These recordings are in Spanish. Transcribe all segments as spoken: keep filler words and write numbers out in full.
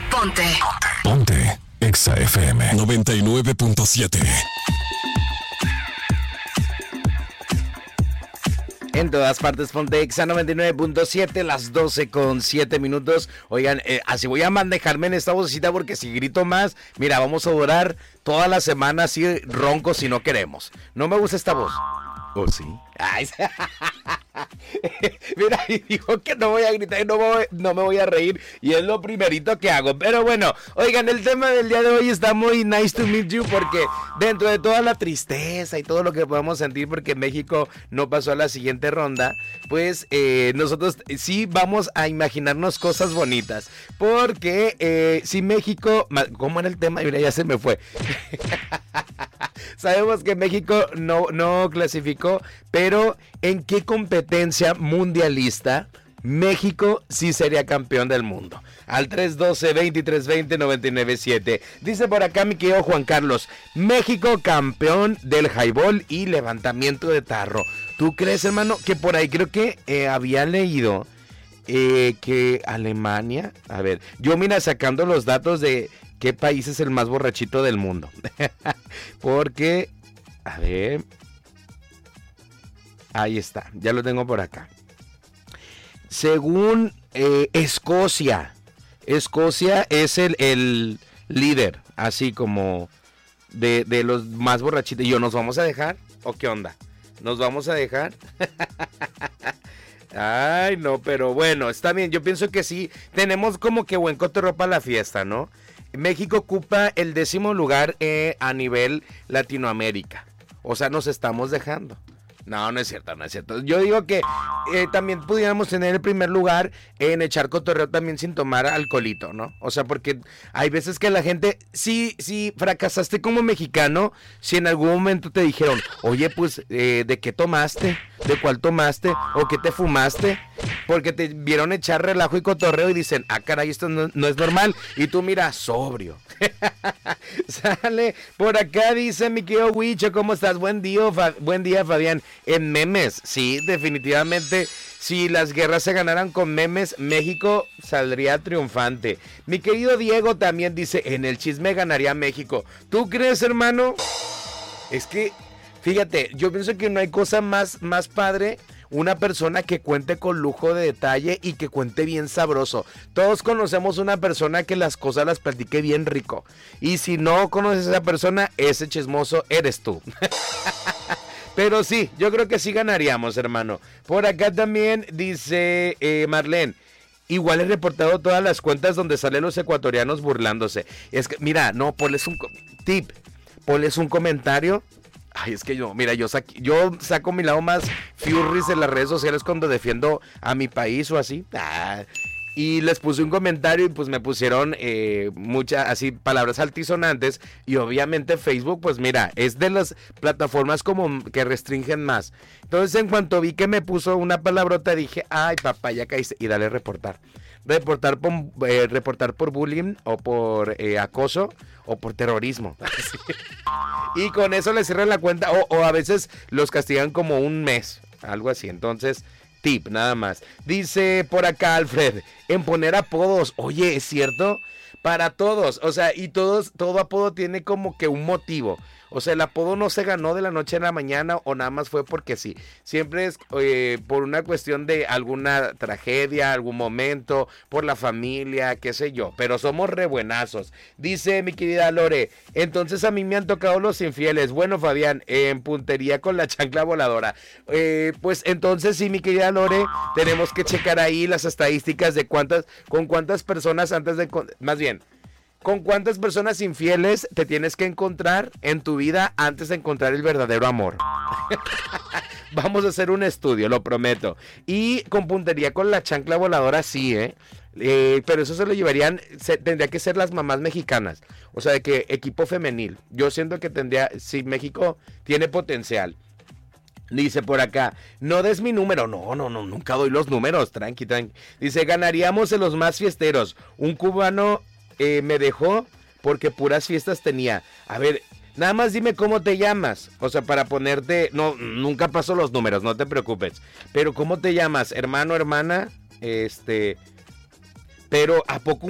Ponte. Ponte. Exa F M noventa y nueve punto siete. En todas partes, ponte Exa noventa y nueve punto siete, las doce con siete minutos. Oigan, eh, así voy a manejarme en esta vocecita porque si grito más, mira, vamos a durar toda la semana así ronco si no queremos. No me gusta esta voz. ¿O sí? Ay, mira, y dijo que no voy a gritar y no me, voy, no me voy a reír. Y es lo primerito que hago. Pero bueno, oigan, el tema del día de hoy está muy nice to meet you. Porque dentro de toda la tristeza y todo lo que podemos sentir porque México no pasó a la siguiente ronda, pues eh, nosotros sí vamos a imaginarnos cosas bonitas. Porque eh, si México... ¿Cómo era el tema? Mira, ya se me fue. Sabemos que México no, no clasificó, pero ¿en qué competencia mundialista México sí sería campeón del mundo? Al tres doce, veintitrés veinte, noventa y nueve siete. Dice por acá mi querido Juan Carlos, México campeón del highball y levantamiento de tarro. ¿Tú crees, hermano? Que por ahí creo que eh, había leído eh, que Alemania... A ver, yo mira sacando los datos de... ¿Qué país es el más borrachito del mundo? Porque, a ver, ahí está, ya lo tengo por acá. Según eh, Escocia, Escocia es el, el líder, así como de, de los más borrachitos. ¿Y yo nos vamos a dejar? ¿O qué onda? ¿Nos vamos a dejar? Ay, no, pero bueno, está bien, yo pienso que sí, tenemos como que buen cotorreo para la fiesta, ¿no? México ocupa el décimo lugar eh, a nivel Latinoamérica. O sea, nos estamos dejando. No, no es cierto, no es cierto. Yo digo que eh, también pudiéramos tener el primer lugar en echar cotorreo también sin tomar alcoholito, ¿no? O sea, porque hay veces que la gente, sí, sí, fracasaste como mexicano, si en algún momento te dijeron, oye, pues, eh, ¿de qué tomaste? ¿De cuál tomaste? ¿O qué te fumaste? Porque te vieron echar relajo y cotorreo y dicen, ah, caray, esto no, no es normal. Y tú, mira, sobrio. Sale, por acá dice mi querido Huicho, ¿cómo estás? Buen día, Fa- buen día, Fabián. En memes, sí, definitivamente, si las guerras se ganaran con memes, México saldría triunfante. Mi querido Diego también dice, en el chisme ganaría México. ¿Tú crees, hermano? Es que, fíjate, yo pienso que no hay cosa más, más padre, una persona que cuente con lujo de detalle y que cuente bien sabroso. Todos conocemos una persona que las cosas las platique bien rico. Y si no conoces a esa persona, ese chismoso eres tú. Pero sí, yo creo que sí ganaríamos, hermano. Por acá también dice eh, Marlene, igual he reportado todas las cuentas donde salen los ecuatorianos burlándose. Es que, mira, no, ponles un tip, ponles un comentario. Ay, es que yo, mira, yo, saco, yo saco mi lado más furries en las redes sociales cuando defiendo a mi país o así. Ah, y les puse un comentario y pues me pusieron eh, muchas así palabras altisonantes. Y obviamente Facebook, pues mira, es de las plataformas como que restringen más. Entonces en cuanto vi que me puso una palabrota dije, ay papá, ya caíste. Y dale reportar. Reportar por, eh, reportar por bullying o por eh, acoso o por terrorismo. Y con eso les cierran la cuenta o, o a veces los castigan como un mes, algo así. Entonces, tip, nada más. Dice por acá Alfred, en poner apodos. Oye, ¿es cierto? Para todos, o sea, y todos, todo apodo tiene como que un motivo. O sea, el apodo no se ganó de la noche a la mañana o nada más fue porque sí. Siempre es eh, por una cuestión de alguna tragedia, algún momento, por la familia, qué sé yo. Pero somos re buenazos. Dice mi querida Lore, entonces a mí me han tocado los infieles. Bueno, Fabián, en puntería con la chancla voladora. Eh, pues entonces sí, mi querida Lore, tenemos que checar ahí las estadísticas de cuántas, con cuántas personas antes de, más bien, ¿con cuántas personas infieles te tienes que encontrar en tu vida antes de encontrar el verdadero amor? Vamos a hacer un estudio, lo prometo. Y con puntería con la chancla voladora, sí, ¿eh? eh pero eso se lo llevarían, se, tendría que ser las mamás mexicanas. O sea, de que equipo femenil. Yo siento que tendría, si México tiene potencial. Dice por acá, no des mi número. No, no, no, nunca doy los números, tranqui, tranqui. Dice, ganaríamos en los más fiesteros. Un cubano... Eh, me dejó porque puras fiestas tenía. A ver, nada más dime cómo te llamas. O sea, para ponerte... No, nunca paso los números, no te preocupes. Pero ¿cómo te llamas? Hermano, hermana, este... Pero ¿a poco un...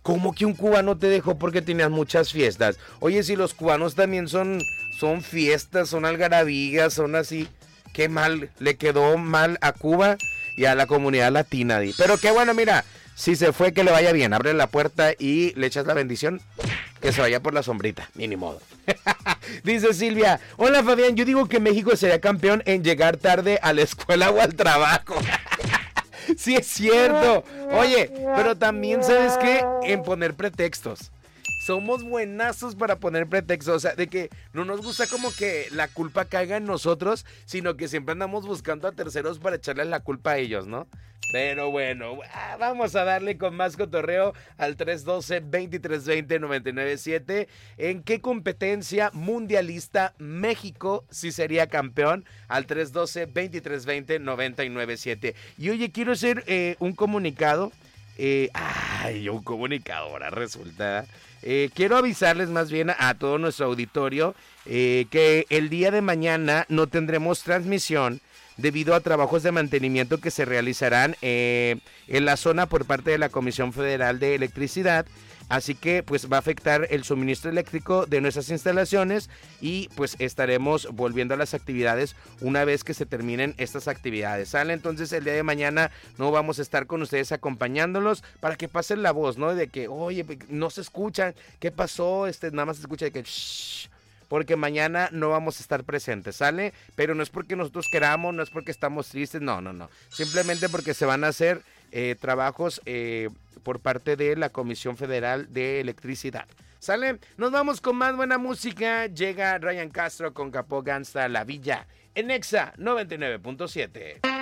¿Cómo que un cubano te dejó porque tenías muchas fiestas? Oye, si los cubanos también son, son fiestas, son algarabías, son así. Qué mal, le quedó mal a Cuba y a la comunidad latina. Di. Pero qué bueno, mira, si se fue, que le vaya bien. Abre la puerta y le echas la bendición. Que se vaya por la sombrita, ni ni modo. Dice Silvia, hola Fabián, yo digo que México sería campeón en llegar tarde a la escuela o al trabajo. Sí es cierto. Oye, pero también sabes qué, en poner pretextos. Somos buenazos para poner pretextos, o sea, de que no nos gusta como que la culpa caiga en nosotros, sino que siempre andamos buscando a terceros para echarles la culpa a ellos, ¿no? Pero bueno, vamos a darle con más cotorreo al tres uno dos, veintitrés veinte, noventa y nueve siete. ¿En qué competencia mundialista México sí sería campeón? Al tres uno dos, veintitrés veinte, noventa y nueve siete. Y oye, quiero hacer eh, un comunicado. Eh, ay, un comunicado ahora resulta. Eh, quiero avisarles más bien a, a todo nuestro auditorio eh, que el día de mañana no tendremos transmisión debido a trabajos de mantenimiento que se realizarán eh, en la zona por parte de la Comisión Federal de Electricidad. Así que pues va a afectar el suministro eléctrico de nuestras instalaciones y pues estaremos volviendo a las actividades una vez que se terminen estas actividades. ¿Sale? Entonces el día de mañana no vamos a estar con ustedes acompañándolos para que pasen la voz, ¿no? De que, oye, no se escuchan, ¿qué pasó? Este, nada más se escucha de que, shh, porque mañana no vamos a estar presentes, ¿sale? Pero no es porque nosotros queramos, no es porque estamos tristes, no, no, no. Simplemente porque se van a hacer eh, trabajos eh, por parte de la Comisión Federal de Electricidad. ¿Sale? Nos vamos con más buena música. Llega Ryan Castro con Capó Gangsta La Villa en Exa noventa y nueve punto siete.